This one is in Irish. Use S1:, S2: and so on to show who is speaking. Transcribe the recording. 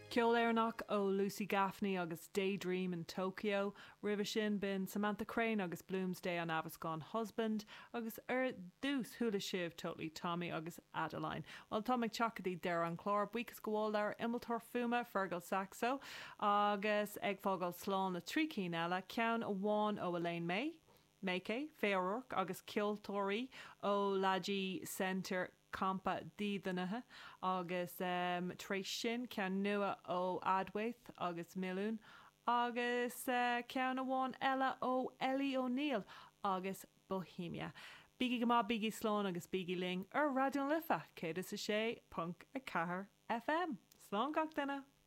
S1: Ceolléirnach ó Lucy Gaffney agus Daydream in Tokyo, ribh sin bin Samantha Crane agus Bloomsday an Avascon Husband, agus dús thula sibh Totally Tommy agus Adeline. Well Tommy Chakadí der an chlár buchas goháil ar imiltar fuma Fergal Saxo, agus ag fágal slán na trí cín eile ceann a bháin ó Elaine May, Mackay, Féarúrc agus Kiltóirí ó Laddí Centre Campa dídanathe agus tréis sin cean nua ó Adwaith agus Milún agus cean amháin eile ó Ellie O'Neill agus Bohemia. Bígí go má bígí slán agus bígí ling ar Radio Lifa, céad is a sé, punt a cahar FM. Slán gach dana.